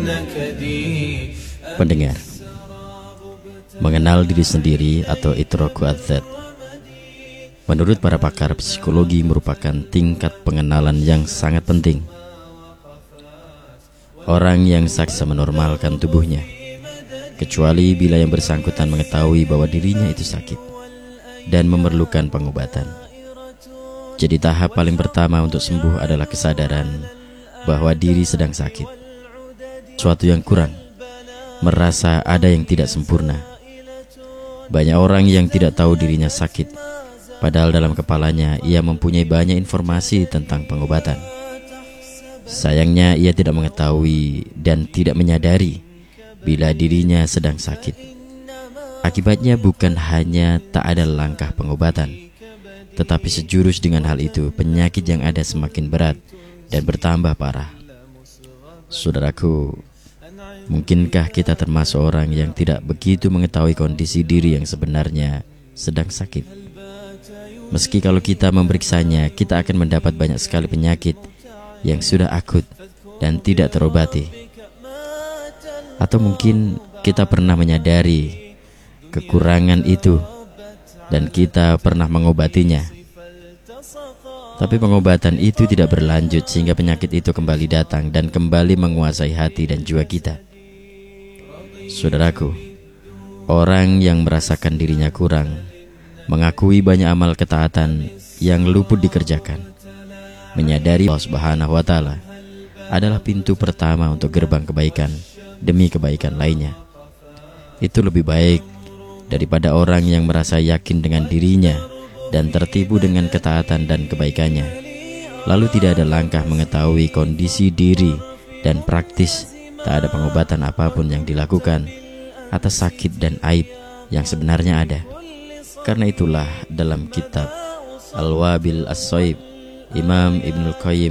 Pendengar, mengenal diri sendiri atau idraku adzat, menurut para pakar psikologi merupakan tingkat pengenalan yang sangat penting. Orang yang sakit bisa menormalkan tubuhnya, kecuali bila yang bersangkutan mengetahui bahwa dirinya itu sakit dan memerlukan pengobatan. Jadi tahap paling pertama untuk sembuh adalah kesadaran bahwa diri sedang sakit, suatu yang kurang, merasa ada yang tidak sempurna. Banyak orang yang tidak tahu dirinya sakit, padahal dalam kepalanya ia mempunyai banyak informasi tentang pengobatan. Sayangnya ia tidak mengetahui dan tidak menyadari bila dirinya sedang sakit. Akibatnya bukan hanya tak ada langkah pengobatan, tetapi sejurus dengan hal itu penyakit yang ada semakin berat dan bertambah parah. Saudaraku, mungkinkah kita termasuk orang yang tidak begitu mengetahui kondisi diri yang sebenarnya sedang sakit? Meski kalau kita memeriksanya, kita akan mendapat banyak sekali penyakit yang sudah akut dan tidak terobati. Atau mungkin kita pernah menyadari kekurangan itu dan kita pernah mengobatinya, tapi pengobatan itu tidak berlanjut sehingga penyakit itu kembali datang dan kembali menguasai hati dan jiwa kita. Saudaraku, orang yang merasakan dirinya kurang, mengakui banyak amal ketaatan yang luput dikerjakan, menyadari Allah Subhanahu wa Ta'ala adalah pintu pertama untuk gerbang kebaikan demi kebaikan lainnya. Itu lebih baik daripada orang yang merasa yakin dengan dirinya dan tertipu dengan ketaatan dan kebaikannya, lalu tidak ada langkah mengetahui kondisi diri dan praktis tak ada pengobatan apapun yang dilakukan atas sakit dan aib yang sebenarnya ada. Karena itulah dalam kitab Al-Wabil As-Soib, Imam Ibnul Qayyim